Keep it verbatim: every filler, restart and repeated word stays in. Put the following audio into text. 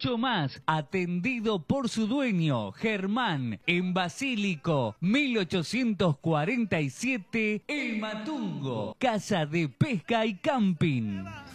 mucho más. Atendido por su dueño, Germán, en Basílico, mil ochocientos cuarenta y siete, El Matungo, casa de pesca y camping.